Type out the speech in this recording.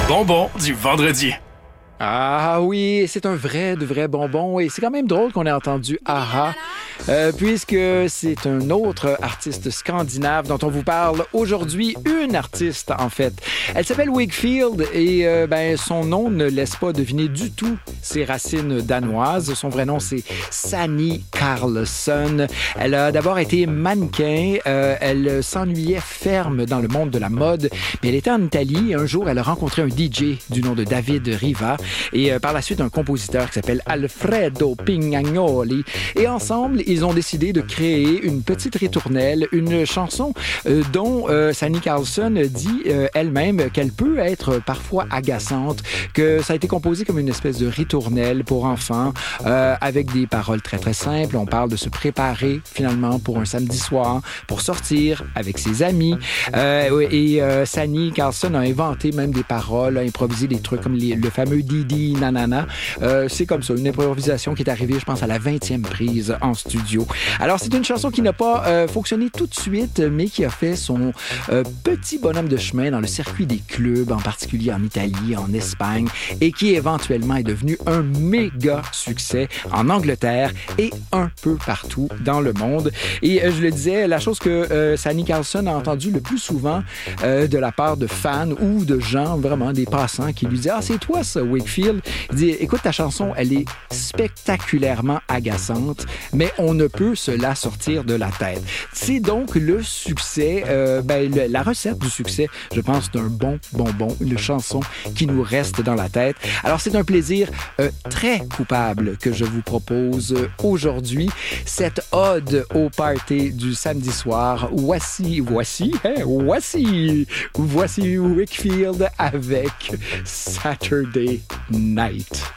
bonbons du vendredi. Ah oui, c'est un vrai de vrai bonbon et c'est quand même drôle qu'on ait entendu Aha, puisque c'est un autre artiste scandinave dont on vous parle aujourd'hui, une artiste en fait. Elle s'appelle Wakefield et son nom ne laisse pas deviner du tout ses racines danoises. Son vrai nom c'est Sanni Karlsson. Elle a d'abord été mannequin, elle s'ennuyait ferme dans le monde de la mode, mais elle était en Italie et un jour elle a rencontré un DJ du nom de David Riva. Et par la suite, un compositeur qui s'appelle Alfredo Pignanoli. Et ensemble, ils ont décidé de créer une petite ritournelle, une chanson dont Sanni Karlsson dit elle-même qu'elle peut être parfois agaçante, que ça a été composé comme une espèce de ritournelle pour enfants, avec des paroles très, très simples. On parle de se préparer finalement pour un samedi soir, pour sortir avec ses amis. Sanni Karlsson a inventé même des paroles, a improvisé des trucs comme le fameux Didi Nanana. C'est comme ça, une improvisation qui est arrivée, je pense, à la 20e prise en studio. Alors, c'est une chanson qui n'a pas fonctionné tout de suite, mais qui a fait son petit bonhomme de chemin dans le circuit des clubs, en particulier en Italie, en Espagne, et qui éventuellement est devenu un méga succès en Angleterre et un peu partout dans le monde. Et je le disais, la chose que Sanni Karlsson a entendue le plus souvent de la part de fans ou de gens, vraiment des passants, qui lui disaient « Ah, c'est toi ça, Wakefield ». Il dit « Écoute, ta chanson, elle est spectaculairement agaçante, mais on ne peut se la sortir de la tête. » C'est donc le succès, la recette du succès, je pense, d'un bon bonbon, une chanson qui nous reste dans la tête. Alors, c'est un plaisir très coupable que je vous propose aujourd'hui. Cette ode au party du samedi soir. Voici Wakefield avec Saturday Night.